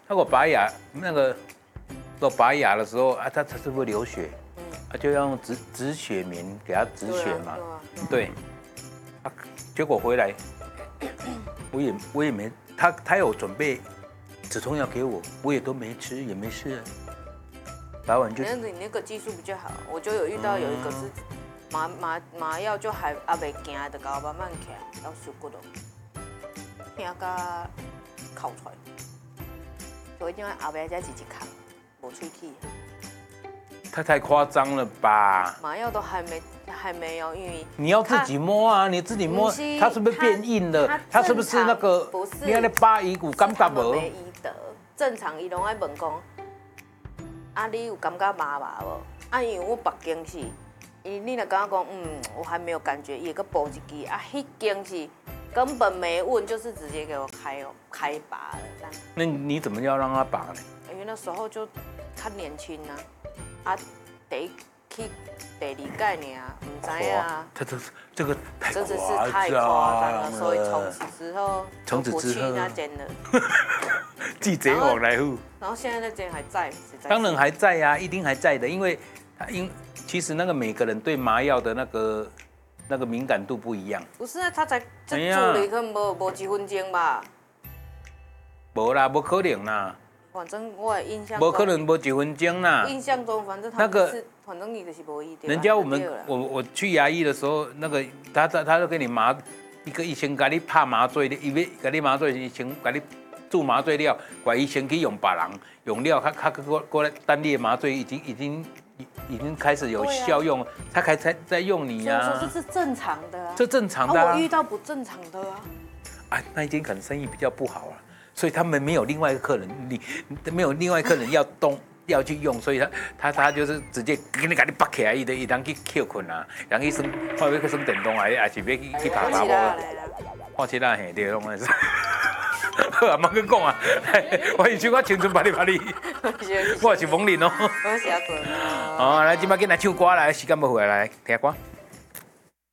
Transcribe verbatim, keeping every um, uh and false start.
他给我拔牙，那个给我拔牙的时候啊，他他是不是流血？啊，就要用止止血棉给他止血嘛。对。啊，结果回来，我也我也没他他有准备止痛药给我，我也都没吃，也没事。拔完就。 那你那个技术比较好，我就有遇到有一个是麻麻麻药就还还未行，就搞慢慢起来，要受骨咯，听甲哭出来。所以今晚后边再直接扛，无喙齿。 他太夸张了吧？ 麻药都还没还没有，因为你要自己摸啊，你自己摸，它是不是变硬了？它是不是那个？ 不是， 你看那拔鱼骨感觉无？ 没医德，正常伊拢爱问讲，啊你有感觉麻麻无？啊因为我别间是，伊你若感觉讲，嗯我还没有感觉，伊个补一支，啊迄间是。根本没问，就是直接给我开哦开拔了这样。 那你怎么要让他拔呢？ 因为那时候就他年轻啊，啊第一去第二届呢，唔知啊。 这这这个太真的是太夸张了，所以从此之后， 从此之后那间了。 记贼往来户。 然后现在那间还在， 当然还在呀、啊，一定还在的，因为他因其实那个每个人对麻药的那个。那个敏感度不一样。 不是啊，他才这住里可能无无几分钟吧？ 无啦，无可能啦。 反正我的印象。 无可能无几分钟啦。 印象中，反正他那个，反正你就是无医人家我们我我去牙医的时候，那个他他他都给你麻一个医生给你拍麻醉的，因为给你麻醉医生给你注麻醉料，怪医生去用别人用料，他他过过来单列麻醉已经已经。已经开始有效用，他还在在用你呀、 啊。所以说这是正常的啊， 这正常的、啊。 啊、我遇到不正常的啊。 啊，那一间可能生意比较不好啊，所以他们没有另外一个客人，你没有另外一个客人要动要去用，所以他他他就是直接给你给你拔起来，伊的伊当去扣困啊，然后去生，或者去生电动啊，还是要去去爬爬坡。放起来嘿，对，拢是。好啊，莫去讲啊！我以前我青春把你把你，我是猛林哦。 我是阿滚哦。 哦，来，今摆紧来唱歌来，时间无回来，来听歌。